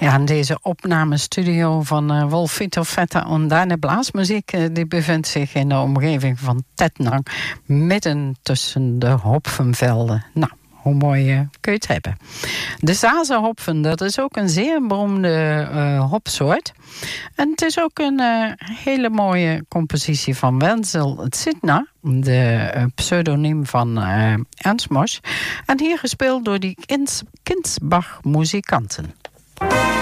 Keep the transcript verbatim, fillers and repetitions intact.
Ja, en deze opnamestudio van uh, Wolfito Vetta Ondane Blaasmuziek uh, die bevindt zich in de omgeving van Tettnang, midden tussen de hopvenvelden. Nou, hoe mooi uh, kun je het hebben. De Zazenhopfen, dat is ook een zeer beroemde uh, hopsoort. En het is ook een uh, hele mooie compositie van Wenzel Zitna, de uh, pseudoniem van uh, Ernst Mosch. En hier gespeeld door die Kinsbach muzikanten.